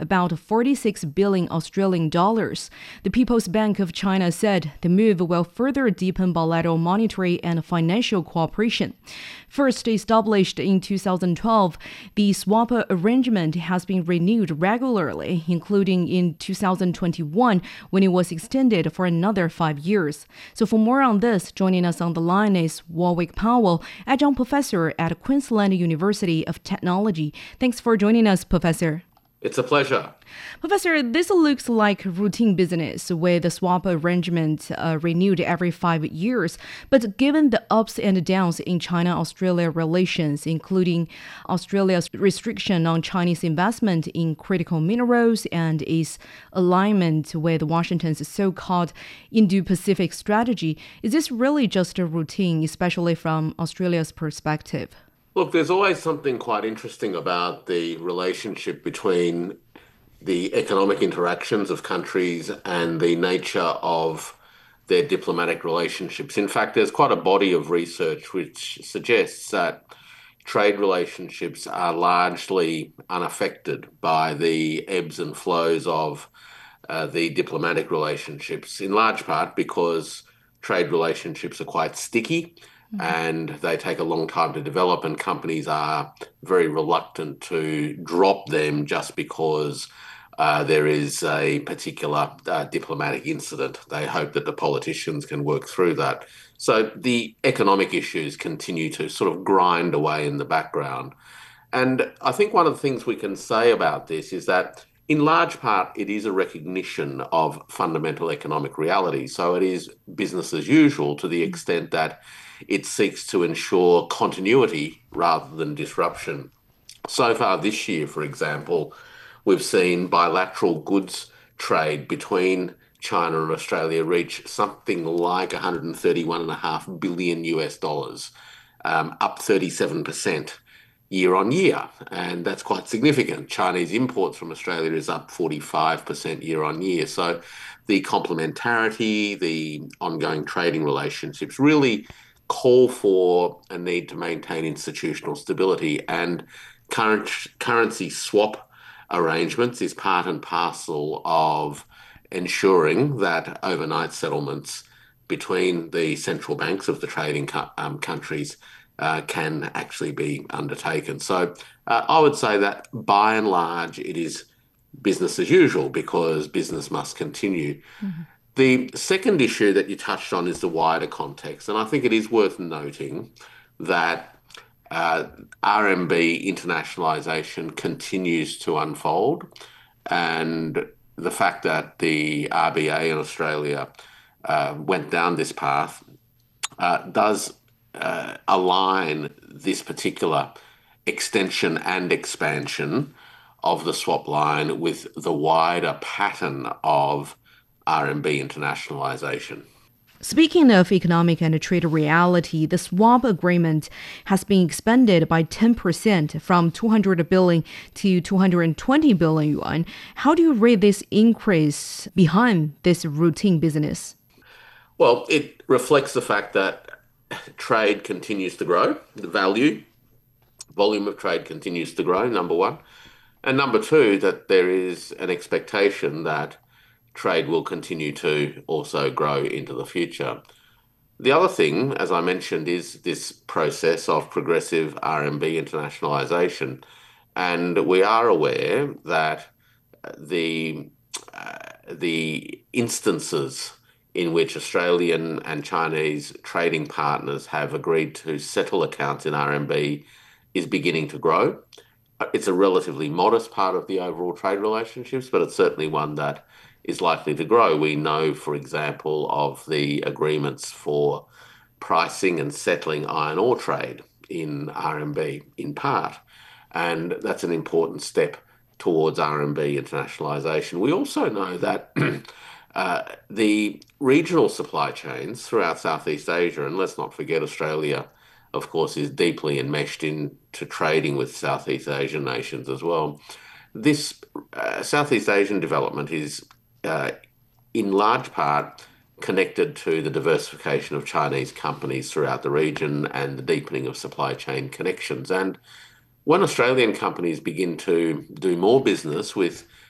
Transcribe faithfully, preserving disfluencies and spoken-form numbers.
about forty-six billion Australian dollars. The People's Bank of China said the move will further deepen bilateral monetary and financial cooperation. First established in two thousand twelve, the swap arrangement has been renewed regularly, including in two thousand twenty-one when it was extended for another five years. So for more on this, joining us on the line is Warwick Powell, adjunct professor at Queensland University of Technology. Thanks for joining us, Professor. It's a pleasure. Professor, this looks like routine business with the swap arrangement uh, renewed every five years. But given the ups and downs in China-Australia relations, including Australia's restriction on Chinese investment in critical minerals and its alignment with Washington's so-called Indo-Pacific strategy, is this really just a routine, especially from Australia's perspective? Look, there's always something quite interesting about the relationship between the economic interactions of countries and the nature of their diplomatic relationships. In fact, there's quite a body of research which suggests that trade relationships are largely unaffected by the ebbs and flows of uh, the diplomatic relationships, in large part because trade relationships are quite sticky. And they take a long time to develop, and companies are very reluctant to drop them just because uh, there is a particular uh, diplomatic incident. They hope that the politicians can work through that. So the economic issues continue to sort of grind away in the background. And I think one of the things we can say about this is that in large part, it is a recognition of fundamental economic reality. So it is business as usual to the extent that it seeks to ensure continuity rather than disruption. So far this year, for example, we've seen bilateral goods trade between China and Australia reach something like one hundred thirty-one point five billion U S dollars, um, up thirty-seven percent year on year. And that's quite significant. Chinese imports from Australia is up forty-five percent year on year. So the complementarity, the ongoing trading relationships really call for a need to maintain institutional stability, and current currency swap arrangements is part and parcel of ensuring that overnight settlements between the central banks of the trading co- um, countries uh, can actually be undertaken. So uh, I would say that by and large it is business as usual because business must continue. Mm-hmm. The second issue that you touched on is the wider context, and I think it is worth noting that uh, R M B internationalisation continues to unfold, and the fact that the R B A in Australia uh, went down this path uh, does uh, align this particular extension and expansion of the swap line with the wider pattern of R M B internationalisation. Speaking of economic and trade reality, the swap agreement has been expanded by ten percent from two hundred billion to two hundred twenty billion yuan. How do you rate this increase behind this routine business? Well, it reflects the fact that trade continues to grow, the value, volume of trade continues to grow, number one. And number two, that there is an expectation that trade will continue to also grow into the future. The other thing, as I mentioned, is this process of progressive R M B internationalisation. And we are aware that the, uh, the instances in which Australian and Chinese trading partners have agreed to settle accounts in R M B is beginning to grow. It's a relatively modest part of the overall trade relationships, but it's certainly one that is likely to grow. We know, for example, of the agreements for pricing and settling iron ore trade in R M B in part, and that's an important step towards R M B internationalisation. We also know that uh, the regional supply chains throughout Southeast Asia, and let's not forget Australia, of course, is deeply enmeshed into trading with Southeast Asian nations as well. This uh, Southeast Asian development is uh, in large part connected to the diversification of Chinese companies throughout the region and the deepening of supply chain connections. And when Australian companies begin to do more business with